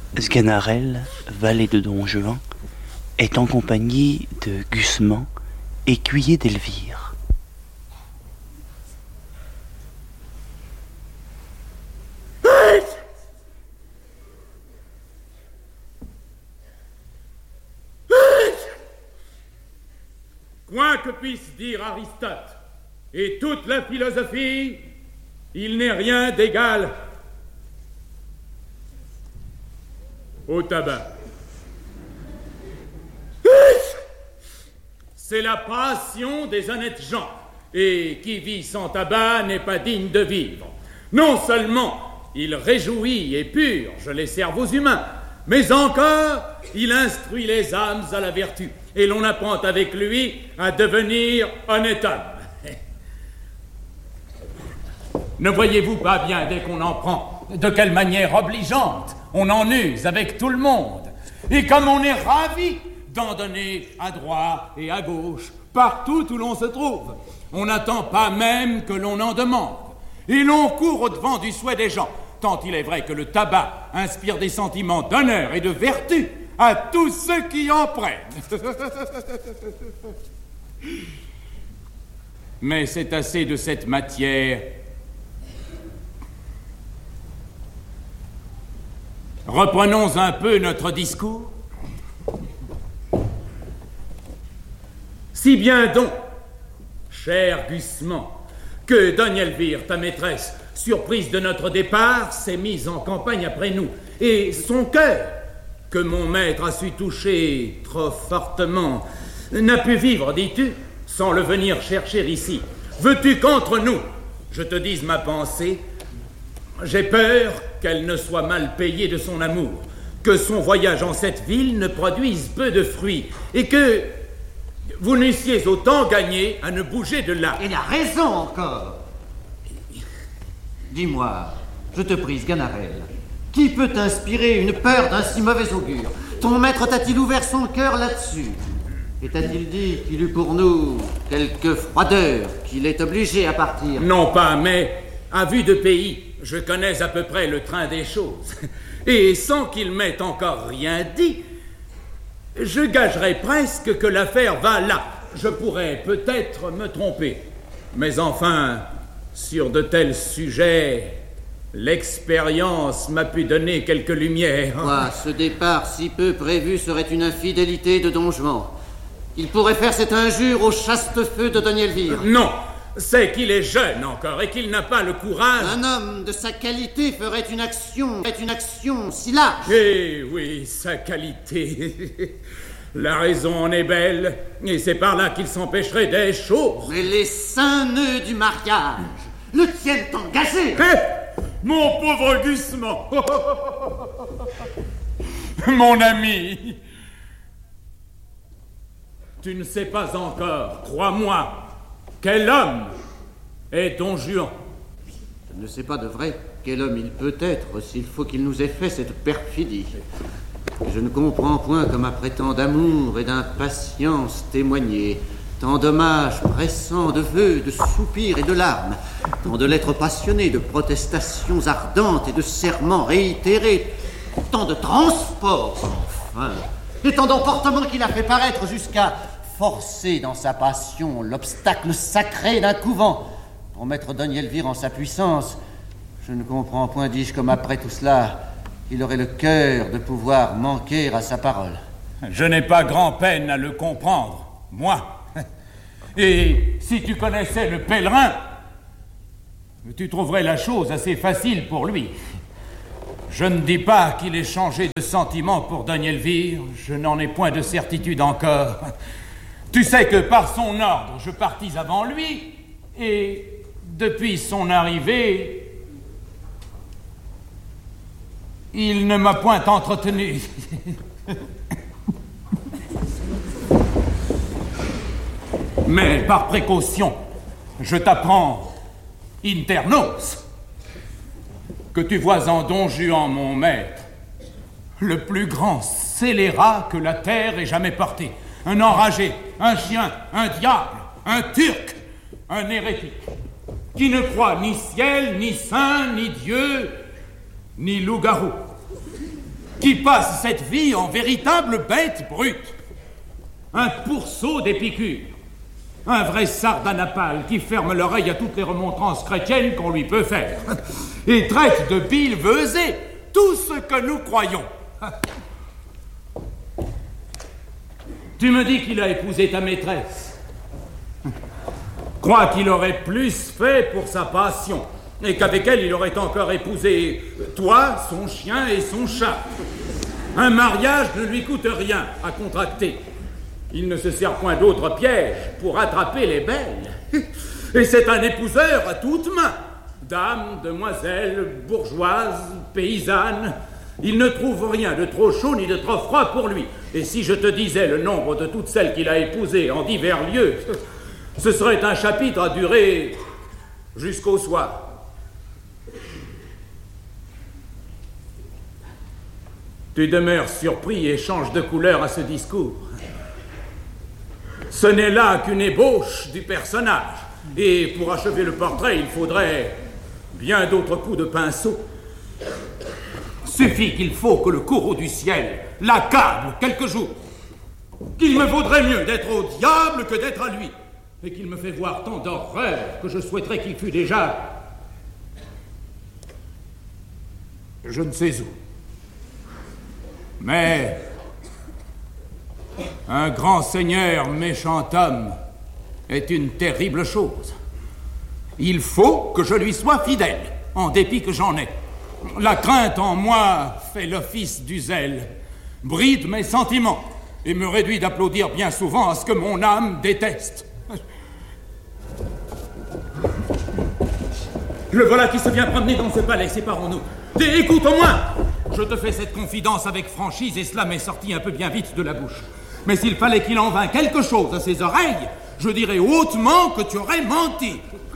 Sganarelle, valet de Don Juan, est en compagnie de Gusman, écuyer d'Elvire. Quoi que puisse dire Aristote et toute la philosophie, il n'est rien d'égal au tabac. C'est la passion des honnêtes gens, et qui vit sans tabac n'est pas digne de vivre. Non seulement il réjouit et purge les cerveaux humains, mais encore il instruit les âmes à la vertu, et l'on apprend avec lui à devenir honnête homme. Ne voyez-vous pas bien, dès qu'on en prend, de quelle manière obligeante on en use avec tout le monde, et comme on est ravi d'en donner à droite et à gauche, partout où l'on se trouve. On n'attend pas même que l'on en demande, et l'on court au-devant du souhait des gens, tant il est vrai que le tabac inspire des sentiments d'honneur et de vertu à tous ceux qui en prennent. Mais c'est assez de cette matière. Reprenons un peu notre discours. Si bien donc, cher Gusman, que Dona Elvire, ta maîtresse, surprise de notre départ, s'est mise en campagne après nous, et son cœur, que mon maître a su toucher trop fortement, n'a pu vivre, dis-tu, sans le venir chercher ici. Veux-tu qu'entre nous, je te dise ma pensée? J'ai peur qu'elle ne soit mal payée de son amour, que son voyage en cette ville ne produise peu de fruits, et que vous n'eussiez autant gagné à ne bouger de là. Il a raison encore. Dis-moi, je te prie, Sganarelle, qui peut t'inspirer une peur d'un si mauvais augure? Ton maître t'a-t-il ouvert son cœur là-dessus? Et t'a-t-il dit qu'il eut pour nous quelque froideur, qu'il est obligé à partir? Non pas, mais à vue de pays, je connais à peu près le train des choses. Et sans qu'il m'ait encore rien dit, je gagerais presque que l'affaire va là. Je pourrais peut-être me tromper. Mais enfin, sur de tels sujets, l'expérience m'a pu donner quelques lumières. Quoi, ce départ si peu prévu serait une infidélité de Don Juan? Il pourrait faire cette injure au chaste feu de Dona Elvire. Non, c'est qu'il est jeune encore et qu'il n'a pas le courage. Un homme de sa qualité ferait une action si lâche. Eh oui, sa qualité. La raison en est belle, et c'est par là qu'il s'empêcherait des choses. Mais les saints nœuds du mariage le tiennent engagé. Eh, mon pauvre Gusman. Mon ami. Tu ne sais pas encore, crois-moi, quel homme est Don Juan. Je ne sais pas de vrai quel homme il peut être s'il faut qu'il nous ait fait cette perfidie. Je ne comprends point comme après tant d'amour et d'impatience témoignée, tant d'hommages pressants, de vœux, de soupirs et de larmes, tant de lettres passionnées, de protestations ardentes et de serments réitérés, tant de transports enfin, et tant d'emportements qu'il a fait paraître jusqu'à forcer dans sa passion l'obstacle sacré d'un couvent pour mettre Dona Elvire en sa puissance. Je ne comprends point, dis-je, comme après tout cela, il aurait le cœur de pouvoir manquer à sa parole. Je n'ai pas grand-peine à le comprendre, moi. Et si tu connaissais le pèlerin, tu trouverais la chose assez facile pour lui. Je ne dis pas qu'il ait changé de sentiment pour Dona Elvire, je n'en ai point de certitude encore. Tu sais que par son ordre, je partis avant lui, et depuis son arrivée, il ne m'a point entretenu. Mais par précaution, je t'apprends internos que tu vois en Don Juan, mon maître, le plus grand scélérat que la terre ait jamais porté. Un enragé, un chien, un diable, un turc, un hérétique, qui ne croit ni ciel, ni saint, ni Dieu, ni loup-garou. qui passe cette vie en véritable bête brute. Un pourceau d'Épicure. Un vrai sardanapale qui ferme l'oreille à toutes les remontrances chrétiennes qu'on lui peut faire. Et traite de billevesé tout ce que nous croyons. Tu me dis qu'il a épousé ta maîtresse. Crois qu'il aurait plus fait pour sa passion, et qu'avec elle, il aurait encore épousé toi, son chien et son chat. Un mariage ne lui coûte rien à contracter. Il ne se sert point d'autre piège pour attraper les belles. Et c'est un épouseur à toutes mains. Dames, demoiselles, bourgeoises, paysannes. Il ne trouve rien de trop chaud ni de trop froid pour lui. Et si je te disais le nombre de toutes celles qu'il a épousées en divers lieux, ce serait un chapitre à durer jusqu'au soir. Tu demeures surpris et changes de couleur à ce discours. Ce n'est là qu'une ébauche du personnage. Et pour achever le portrait, il faudrait bien d'autres coups de pinceau. Suffit qu'il faut que le courroux du ciel l'accable quelques jours. Qu'il me vaudrait mieux d'être au diable que d'être à lui. Et qu'il me fait voir tant d'horreurs que je souhaiterais qu'il fût déjà... je ne sais où. Mais... un grand seigneur méchant homme est une terrible chose. Il faut que je lui sois fidèle, en dépit que j'en ai. La crainte en moi fait l'office du zèle, bride mes sentiments et me réduit d'applaudir bien souvent à ce que mon âme déteste. Le voilà qui se vient promener dans ce palais, séparons-nous. Écoute au moins. Je te fais cette confidence avec franchise et cela m'est sorti un peu bien vite de la bouche. Mais s'il fallait qu'il en vînt quelque chose à ses oreilles, je dirais hautement que tu aurais menti.